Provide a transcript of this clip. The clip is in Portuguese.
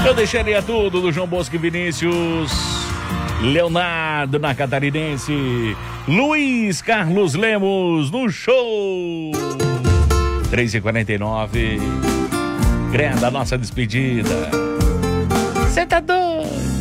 Eu deixaria tudo do João Bosco e Vinícius. Leonardo na Catarinense. Luiz Carlos Lemos no show. 3h49. Grenda, nossa despedida. Cê tá doido?